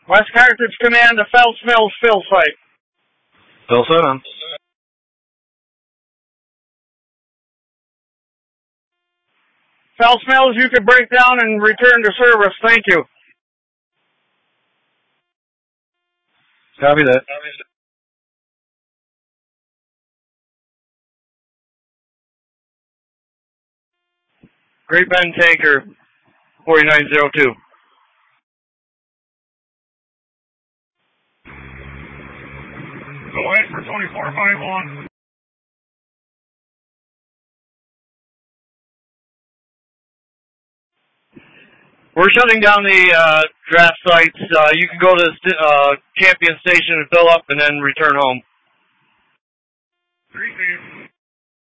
West Carthage Command to Phelps Mills fill site. Fill site on. Phelps Mills, you could break down and return to service. Thank you. Copy that. Great Bend Tanker, 4902. Go ahead for 2451. We're shutting down the draft sites. You can go to Champion Station and fill up and then return home. 3